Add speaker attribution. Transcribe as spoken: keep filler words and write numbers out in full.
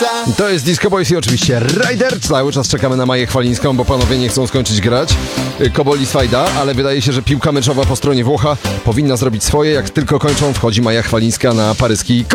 Speaker 1: To jest Disco Boys i oczywiście Ryder. Cały czas czekamy na Maję Chwalińską, bo panowie nie chcą skończyć grać. Koboli Swajda, ale wydaje się, że piłka meczowa po stronie Włocha powinna zrobić swoje. Jak tylko kończą, wchodzi Maja Chwalińska na paryski